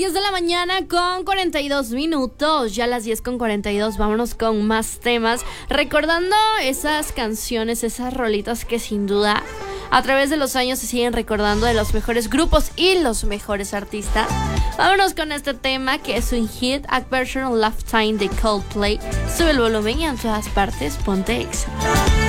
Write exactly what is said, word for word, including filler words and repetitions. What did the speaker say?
diez de la mañana con cuarenta y dos minutos, ya a las diez con cuarenta y dos, vámonos con más temas, recordando esas canciones, esas rolitas que sin duda a través de los años se siguen recordando de los mejores grupos y los mejores artistas. Vámonos con este tema que es un hit, A Version of Lifetime de Coldplay. Sube el volumen y en todas partes ponte Exa.